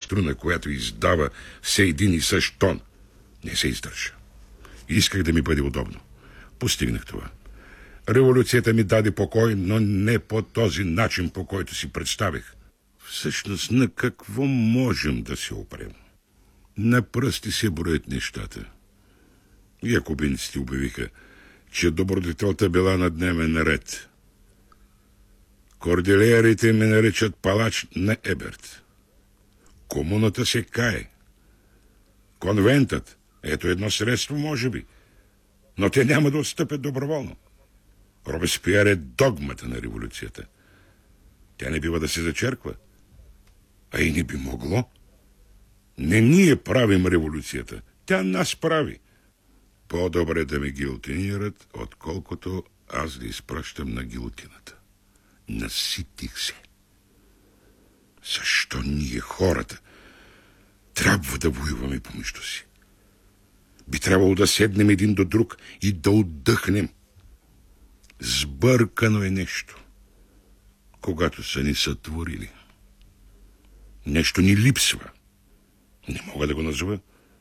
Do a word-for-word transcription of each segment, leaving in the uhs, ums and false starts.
струна, която издава все един и същ тон. Не се издържа. Исках да ми бъде удобно. Постигнах това. Революцията ми даде покой, но не по този начин, по който си представих. Всъщност, на какво можем да се опрем? На пръсти се броят нещата. Якобинците обявиха, че добродетелта била на дневен ред. Кордилиерите ме наричат палач на Еберт. Комуната се кае. Конвентът, ето едно средство, може би. Но те няма да отстъпят доброволно. Робеспиер е догмата на революцията. Тя не бива да се зачерква. А и не би могло. Не ние правим революцията. Тя нас прави. По-добре да ме гилотинират, отколкото аз да изпращам на гилотината. Наситих се. Защо ние, хората, трябва да воюваме помежду си? Би трябвало да седнем един до друг и да отдъхнем. Сбъркано е нещо, когато са ни сътворили. Нещо ни липсва. Не мога да го назова.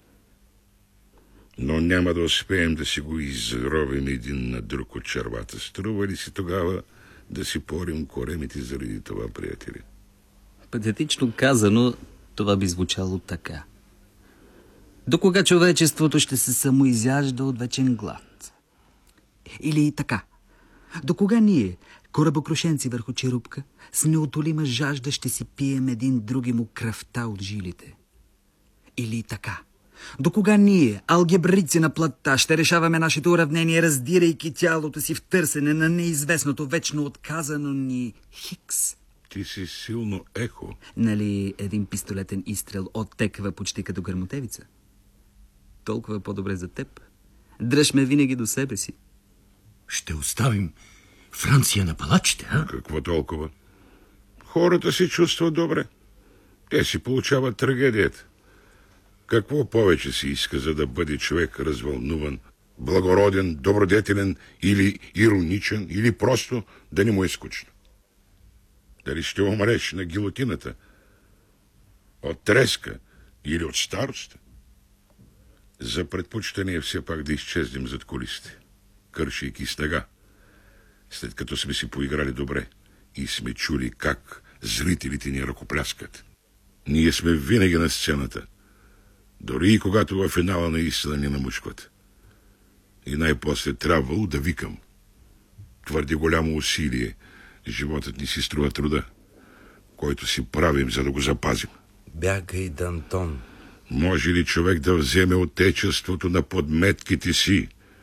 Но няма да успеем да си го изровим един на друг от червата. Струва ли си тогава да си порим коремите заради това, приятели? Патетично казано, това би звучало така. До кога човечеството ще се самоизяжда от вечен глад? Или така. До кога ние, корабокрушенци върху черупка, с неутолима жажда ще си пием един други му кръвта от жилите? Или така. До кога ние, алгебрици на плътта, ще решаваме нашите уравнения, раздирайки тялото си в търсене на неизвестното, вечно отказано ни Хикс? Ти си силно ехо. Нали един пистолетен изстрел оттеква почти като гърмотевица? Толкова по-добре за теб. Дръж ме винаги до себе си. Ще оставим Франция на палачите, а? Какво толкова? Хората се чувстват добре. Те си получават трагедията. Какво повече си иска, за да бъде човек развълнуван, благороден, добродетелен или ироничен, или просто да не му е скучно? Дали ще умреш на гилотината? От треска или от старост? За предпочитане е все пак да изчезнем зад кулисите, кършейки стъга, след като сме си поиграли добре и сме чули как зрителите ни ръкопляскат. Ние сме винаги на сцената, дори и когато във финала наистина ни намучкват. И най-после трябвало да викам. Твърде голямо усилие, животът ни си струва труда, който си правим, за да го запазим. Бягай, Дантон. Може ли човек да вземе отечеството на подметките си?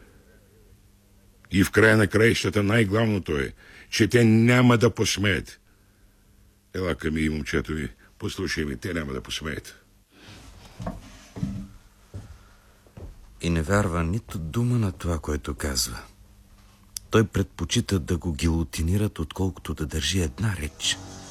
И в края на краищата най-главното е, че те няма да посмеят. Ела към ми и момчето ми, послушай ми, те няма да посмеят. И не вярва нито дума на това, което казва. Той предпочита да го гилотинират, отколкото да държи една реч.